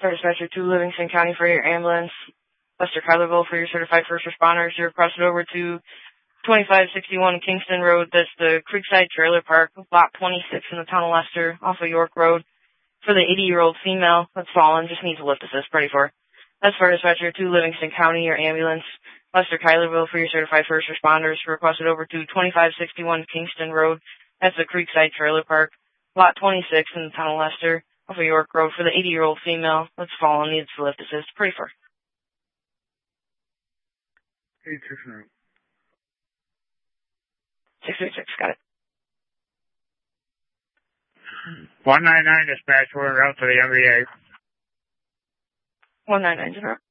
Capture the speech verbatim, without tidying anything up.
Star Dispatcher to Livingston County for your ambulance. Lester Kylerville for your certified first responders. You're requested over to twenty-five sixty-one Kingston Road. That's the Creekside Trailer Park, lot twenty-six in the town of Lester, off of York Road. For the eighty-year-old female that's fallen, just needs a lift assist. Ready for. That's Star Dispatcher to Livingston County, your ambulance. Lester Kylerville for your certified first responders. You're requested over to twenty-five sixty-one Kingston Road. That's the Creekside Trailer Park, lot twenty-six in the town of Lester, off of York Road. For the eighty-year-old female that's fallen, needs a lift assist. Pretty far. eight six nine. six three six, got it. one nine nine dispatch, we're out to the M V A. one nine nine, zero.